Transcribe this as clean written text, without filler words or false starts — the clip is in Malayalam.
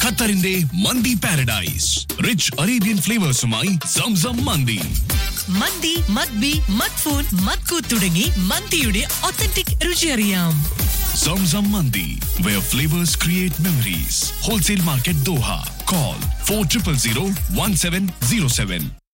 ഖത്തറിന്റെ മന്തി പാരഡൈസ്. റിച്ച് അറേബ്യൻ ഫ്ലേവേഴ്സുമായി സംസം മന്തി. മന്തി, മദ്ബി, മദ്ഫൂൻ, മദ്കൂത്ത് തുടങ്ങി മന്തിയുടെ ഒത്തന്റിക് രുചി അറിയാം. Zamzam mandi, where flavors create memories. Wholesale Market, Doha. Call 40001707.